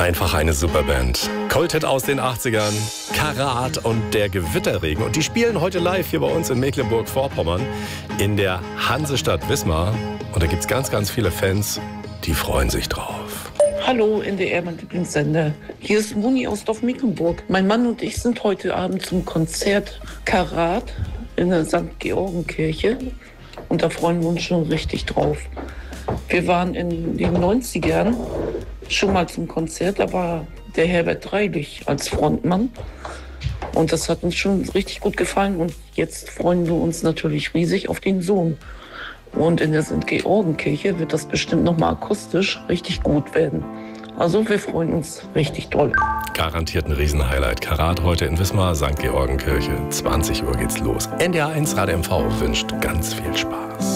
Einfach eine super Band. Cold-Hit aus den 80ern, Karat und der Gewitterregen. Und die spielen heute live hier bei uns in Mecklenburg-Vorpommern in der Hansestadt Wismar. Und da gibt es ganz, ganz viele Fans, die freuen sich drauf. Hallo NDR, mein Lieblingssender. Hier ist Moni aus Dorf-Mecklenburg. Mein Mann und ich sind heute Abend zum Konzert Karat in der St. Georgenkirche. Und da freuen wir uns schon richtig drauf. Wir waren in den 90ern schon mal zum Konzert, da war der Herbert Dreilich als Frontmann. Und das hat uns schon richtig gut gefallen. Und jetzt freuen wir uns natürlich riesig auf den Sohn. Und in der St. Georgenkirche wird das bestimmt nochmal akustisch richtig gut werden. Also wir freuen uns richtig toll. Garantiert ein Riesenhighlight. Karat heute in Wismar, St. Georgenkirche. 20 Uhr geht's los. NDR 1 Radio MV wünscht ganz viel Spaß.